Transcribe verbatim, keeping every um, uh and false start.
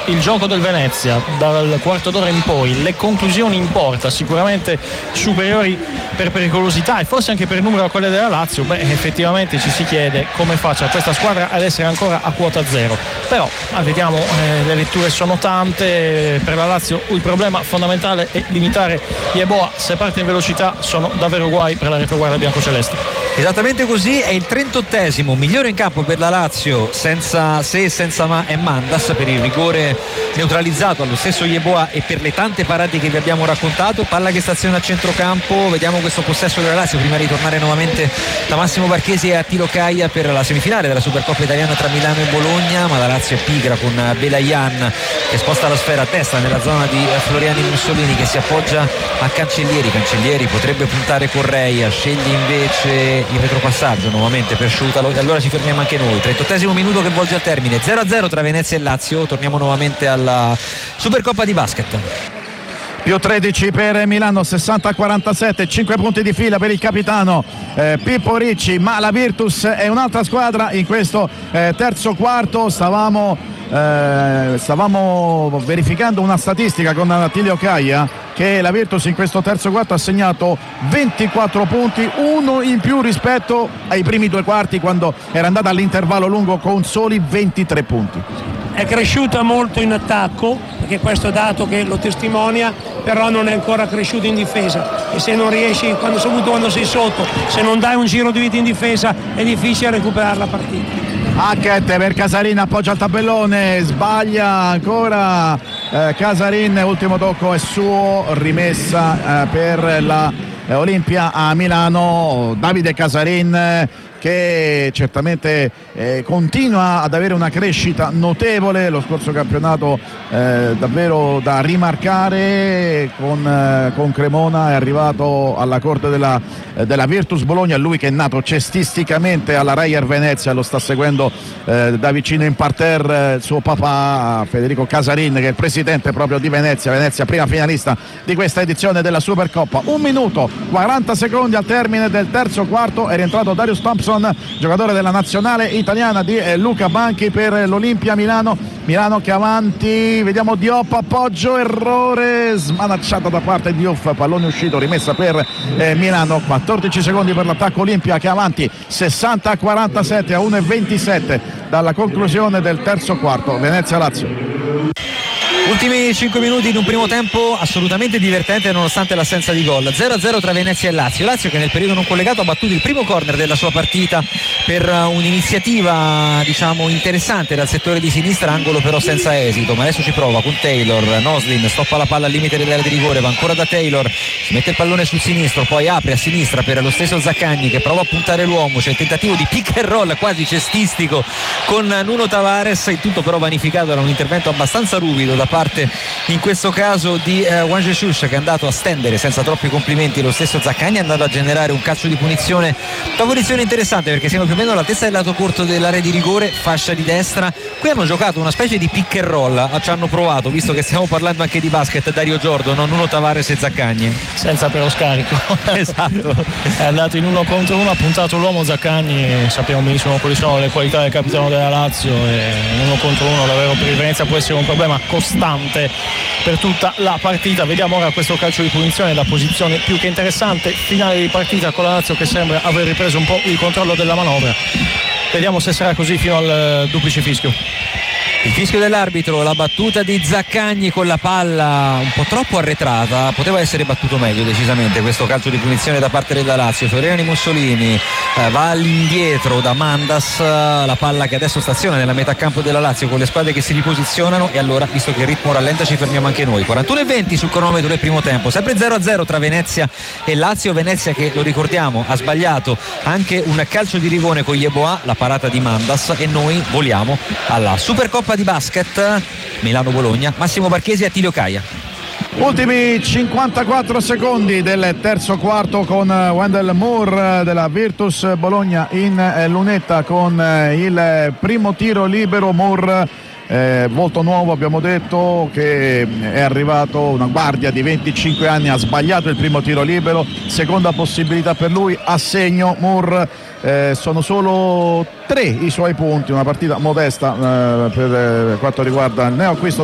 il gioco del Venezia dal quarto d'ora in poi, le conclusioni in porta sicuramente superiori per pericolosità e forse anche per numero a quelle della Lazio, beh, effettivamente ci si chiede come faccia questa squadra ad essere ancora a quota zero. Però ah, vediamo, eh, le letture sono tante. Per la Lazio il problema fondamentale è limitare Yeboah. Se parte in velocità sono davvero guai per la retroguardia biancoceleste. Esattamente così, è il trentottesimo, migliore in campo per la Lazio, senza se e senza ma è Mandas, per il rigore neutralizzato allo stesso Yeboah e per le tante parate che vi abbiamo raccontato. Palla che staziona a centrocampo, vediamo questo possesso della Lazio prima di tornare nuovamente da Massimo Marchesi e Attilo Caia per la semifinale della Supercoppa italiana tra Milano e Bologna, ma la Lazio è pigra con Belayan che sposta la sfera a destra nella zona di Floriani Mussolini che si appoggia a Cancellieri. Cancellieri potrebbe puntare Correia, sceglie invece il retropassaggio nuovamente per Sciutalo e allora ci fermiamo anche noi. trentottesimo minuto che volge al termine, zero a zero tra Venezia e Lazio. Torniamo nuovamente alla Supercoppa di basket. Più tredici per Milano, sessanta a quarantasette, cinque punti di fila per il capitano eh, Pippo Ricci, ma la Virtus è un'altra squadra in questo eh, terzo quarto. Stavamo, eh, stavamo verificando una statistica con Attilio Caia che la Virtus in questo terzo quarto ha segnato ventiquattro punti, uno in più rispetto ai primi due quarti quando era andata all'intervallo lungo con soli ventitré punti. È cresciuta molto in attacco, perché questo dato che lo testimonia, però non è ancora cresciuto in difesa e se non riesci, quando, soprattutto quando sei sotto, se non dai un giro di vita in difesa è difficile recuperare la partita. Hackett per Casarin, appoggia al tabellone, sbaglia ancora eh, Casarin, ultimo tocco è suo, rimessa eh, per la eh, Olimpia a Milano. Davide Casarin eh, che certamente eh, continua ad avere una crescita notevole, lo scorso campionato eh, davvero da rimarcare con, eh, con Cremona, è arrivato alla corte della, eh, della Virtus Bologna, lui che è nato cestisticamente alla Reyer Venezia, lo sta seguendo eh, da vicino in parterre il suo papà Federico Casarin che è il presidente proprio di Venezia, Venezia prima finalista di questa edizione della Supercoppa. Un minuto quaranta secondi al termine del terzo quarto, è rientrato Darius Thompson, giocatore della nazionale italiana di eh, Luca Banchi per l'Olimpia Milano. Milano che avanti, vediamo Diop, appoggio, errore, smanacciata da parte di Diouf, pallone uscito, rimessa per eh, Milano. Quattordici secondi per l'attacco Olimpia che avanti sessanta a quarantasette, a uno e ventisette dalla conclusione del terzo quarto. Venezia-Lazio. Ultimi cinque minuti in un primo tempo assolutamente divertente nonostante l'assenza di gol. zero a zero tra Venezia e Lazio. Lazio che nel periodo non collegato ha battuto il primo corner della sua partita per un'iniziativa diciamo interessante dal settore di sinistra, angolo però senza esito, ma adesso ci prova con Taylor. Noslin stoppa la palla al limite dell'area di rigore, va ancora da Taylor, si mette il pallone sul sinistro, poi apre a sinistra per lo stesso Zaccagni che prova a puntare l'uomo, c'è il tentativo di pick and roll quasi cestistico con Nuno Tavares, il tutto però vanificato da un intervento abbastanza ruvido da parte in questo caso di eh, Wang Jesus, che è andato a stendere senza troppi complimenti lo stesso Zaccagni, è andato a generare un calcio di punizione, una punizione interessante perché siamo più o meno all'altezza del lato corto dell'area di rigore, fascia di destra. Qui hanno giocato una specie di pick and roll, ci hanno provato, visto che stiamo parlando anche di basket, Dario Giordano, Nuno Tavares e Zaccagni Senza però scarico. Esatto. È andato in uno contro uno, ha puntato l'uomo Zaccagni, sappiamo benissimo quali sono le qualità del capitano della Lazio e uno contro uno davvero per il Venezia può essere un problema costante per tutta la partita. Vediamo ora questo calcio di punizione da posizione più che interessante, finale di partita con la Lazio che sembra aver ripreso un po' il controllo della manovra. Vediamo se sarà così fino al duplice fischio. Il fischio dell'arbitro, la battuta di Zaccagni con la palla un po' troppo arretrata, poteva essere battuto meglio decisamente questo calcio di punizione da parte della Lazio. Floriani Mussolini eh, va all'indietro da Mandas, la palla che adesso staziona nella metà campo della Lazio con le squadre che si riposizionano e allora, visto che il ritmo rallenta, ci fermiamo anche noi. quarantuno e venti sul cronometro del primo tempo, sempre zero a zero tra Venezia e Lazio. Venezia che, lo ricordiamo, ha sbagliato anche un calcio di rigore con Yeboah, la parata di Mandas, e noi voliamo alla Supercoppa di basket Milano-Bologna. Massimo Marchesi e Attilio Caia. Ultimi cinquantaquattro secondi del terzo quarto con Wendell Moore della Virtus Bologna in lunetta con il primo tiro libero. Moore Eh, volto nuovo, abbiamo detto, che è arrivato, una guardia di venticinque anni, ha sbagliato il primo tiro libero, seconda possibilità per lui, a segno Moore. Eh, sono solo tre i suoi punti, una partita modesta eh, per eh, quanto riguarda il neoacquisto